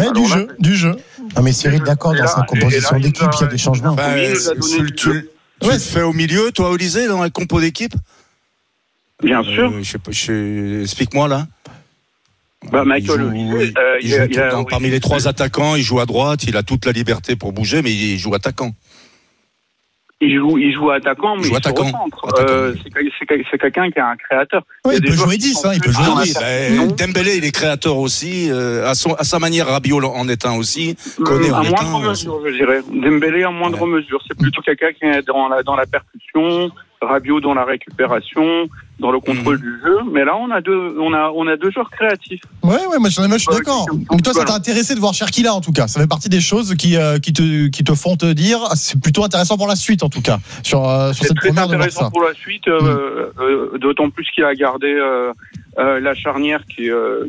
Ouais, du jeu. Non, mais Cyril, d'accord, dans sa composition d'équipe, il y a des changements. Tu le fais au milieu, toi, Olysée, dans la compo d'équipe? Bien sûr. Explique-moi, là. Michael, parmi les trois attaquants, il joue à droite, il a toute la liberté pour bouger, mais il joue attaquant. Il joue attaquant, mais il se recentre. C'est quelqu'un qui est un créateur. Oui, il peut jouer 10, il peut jouer 10. Dembélé, il est créateur aussi, à sa manière. Rabiot en est un aussi. À moindre mesure, je dirais. Dembélé en moindre mesure. C'est plutôt quelqu'un qui est dans la percussion, Rabiot dans la récupération, dans le contrôle du jeu. Mais là, on a deux joueurs créatifs. Ouais, moi je suis d'accord. Donc toi, ça t'a intéressé de voir Cherki là, en tout cas. Ça fait partie des choses qui te font te dire, c'est plutôt intéressant pour la suite, en tout cas, sur cette première de Barça. C'est très intéressant pour la suite, d'autant plus qu'il a gardé la charnière qui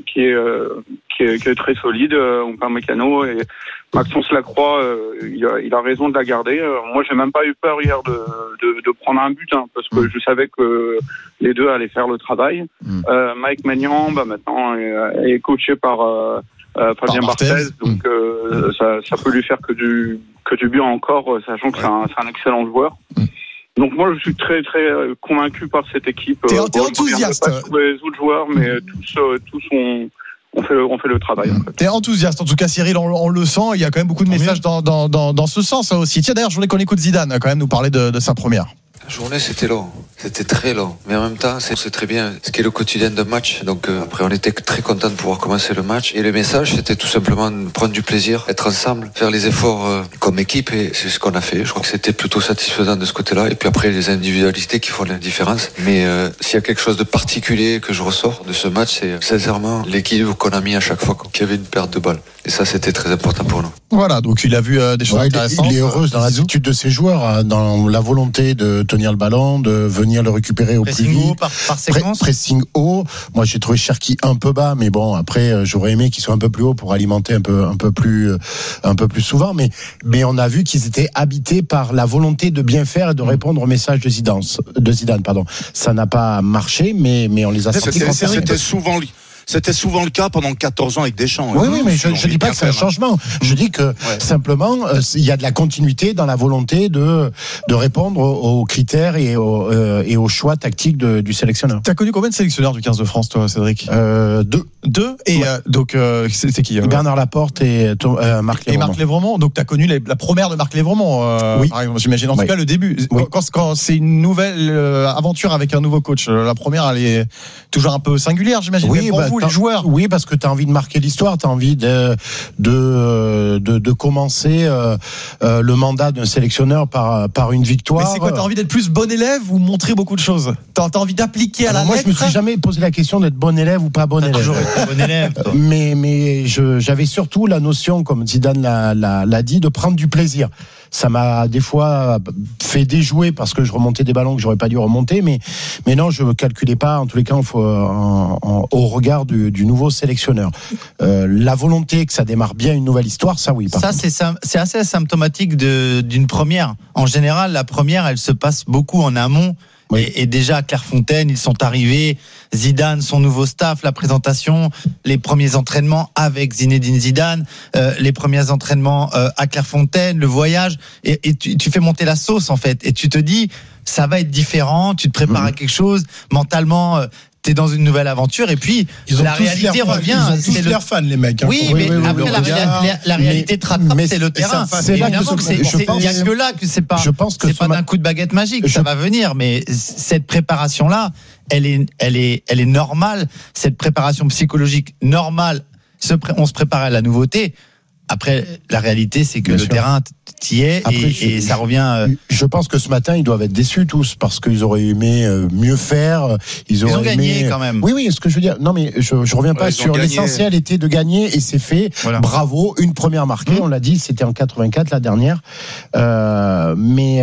est très solide, Upamecano et Maxence Lacroix, il a raison de la garder. Moi, j'ai même pas eu peur hier de prendre un but, parce que je savais que les deux allaient faire le travail. Mike Maignan, maintenant, est coaché par Fabien Barthez, donc ça peut lui faire que du bien encore, sachant que c'est un excellent joueur. Donc moi, je suis très très convaincu par cette équipe. T'es enthousiaste. Pas tous les autres joueurs, mais tous on fait le travail. En fait. T'es enthousiaste, en tout cas, Cyril, on le sent. Il y a quand même beaucoup de messages dans ce sens aussi. Tiens, d'ailleurs, je voulais qu'on écoute Zidane quand même nous parler de sa première. La journée, c'était long. C'était très long. Mais en même temps, c'est très bien ce qu'est le quotidien d'un match. Donc après, on était très contents de pouvoir commencer le match. Et le message, c'était tout simplement de prendre du plaisir, être ensemble, faire les efforts comme équipe. Et c'est ce qu'on a fait. Je crois que c'était plutôt satisfaisant de ce côté-là. Et puis après, les individualités qui font la différence. Mais s'il y a quelque chose de particulier que je ressors de ce match, c'est sincèrement l'équilibre qu'on a mis à chaque fois qu'il y avait une perte de balle. Et ça, c'était très important pour nous. Voilà, donc il a vu des choses intéressantes. Il est heureux dans l'attitude de ses joueurs, dans la volonté de tenir le ballon, de venir le récupérer au pressing plus vite. Haut par séquence. Pressing haut. Moi, j'ai trouvé Cherki un peu bas, mais bon, après, j'aurais aimé qu'il soit un peu plus haut pour alimenter un peu plus souvent. Mais on a vu qu'ils étaient habités par la volonté de bien faire et de répondre au message de Zidane. Ça n'a pas marché, mais on les a sentis. C'était souvent le cas pendant 14 ans avec Deschamps. Oui, mais je ne dis pas que c'est un changement. Je dis que simplement, il y a de la continuité dans la volonté de répondre aux critères et aux choix tactiques du sélectionneur. Tu as connu combien de sélectionneurs du 15 de France, toi, Cédric? 2. Et donc, c'est qui Bernard Laporte et Marc Lévremont. Et Marc Lévremont. Donc, tu as connu la première de Marc Lévremont, oui. par exemple, j'imagine. En tout cas, le début. Oui. Quand c'est une nouvelle aventure avec un nouveau coach, la première, elle est toujours un peu singulière, j'imagine. Oui, pour vous, les joueurs. Oui, parce que tu as envie de marquer l'histoire, tu as envie de commencer le mandat d'un sélectionneur par une victoire. Mais c'est quoi, tu as envie d'être plus bon élève ou montrer beaucoup de choses? Tu as envie d'appliquer à la lettre? Moi, je me suis jamais posé la question d'être bon élève ou pas bon élève. Toujours été bon élève, toi. Mais j'avais surtout la notion, comme Zidane l'a dit, de prendre du plaisir. Ça m'a des fois fait déjouer parce que je remontais des ballons que j'aurais pas dû remonter, mais non, je ne calculais pas, en tous les cas, au regard du nouveau sélectionneur. La volonté que ça démarre bien une nouvelle histoire, ça oui. Ça, c'est assez symptomatique d'une première. En général, la première, elle se passe beaucoup en amont. Oui. Et déjà à Clairefontaine, ils sont arrivés, Zidane, son nouveau staff, la présentation, les premiers entraînements avec Zinedine Zidane, les premiers entraînements à Clairefontaine, le voyage, et tu fais monter la sauce en fait, et tu te dis ça va être différent, tu te prépares à quelque chose, mentalement t'es dans une nouvelle aventure, et puis la réalité revient. Ils ont tous leurs fans, les mecs. Oui, mais après la réalité te rattrape, c'est le terrain. C'est là que il n'y a que là que c'est pas d'un coup de baguette magique, ça va venir, mais cette préparation-là, elle est normale, cette préparation psychologique normale, on se prépare à la nouveauté. Après, la réalité, c'est que le terrain t'y est. Après, et ça revient. Je pense que ce matin, ils doivent être déçus tous parce qu'ils auraient aimé mieux faire. Ils ont gagné quand même. Oui, ce que je veux dire. Non, mais je reviens pas sur l'essentiel était de gagner et c'est fait. Voilà. Bravo, une première marquée. On l'a dit, c'était en 84 la dernière. Mais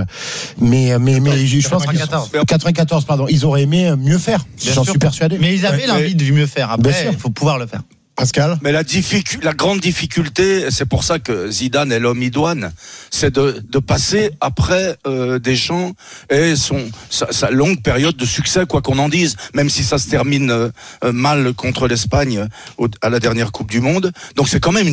je pense 94, pardon. Ils auraient aimé mieux faire. J'en suis persuadé. Mais ils avaient l'envie de mieux faire. Après, il faut pouvoir le faire. Pascal. Mais la grande difficulté, c'est pour ça que Zidane est l'homme idoine, c'est de passer après Deschamps et sa longue période de succès, quoi qu'on en dise, même si ça se termine mal contre l'Espagne à la dernière Coupe du Monde. Donc c'est quand même une